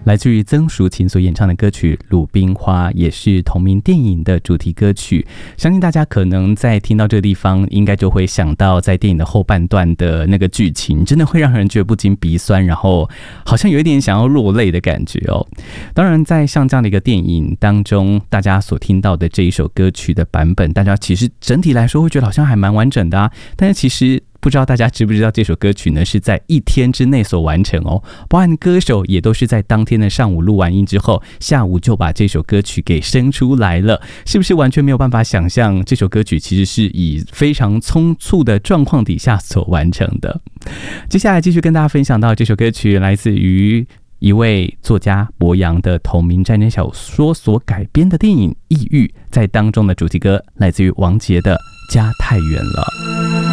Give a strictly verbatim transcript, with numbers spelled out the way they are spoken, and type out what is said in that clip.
来自于曾淑琴所演唱的歌曲《鲁冰花》，也是同名电影的主题歌曲。相信大家可能在听到这个地方，应该就会想到在电影的后半段的那个剧情，真的会让人觉得不禁鼻酸，然后好像有一点想要落泪的感觉哦。当然，在像这样的一个电影当中，大家所听到的这一首歌曲的版本，大家其实整体来说会觉得好像还蛮完整的啊，但是其实不知道大家知不知道这首歌曲呢是在一天之内所完成哦，包含歌手也都是在当天的上午录完音之后，下午就把这首歌曲给生出来了，是不是完全没有办法想象这首歌曲其实是以非常匆促的状况底下所完成的？接下来继续跟大家分享到这首歌曲来自于一位作家柏杨的同名战争小说所改编的电影《异域》，在当中的主题歌来自于王杰的《家太远了》。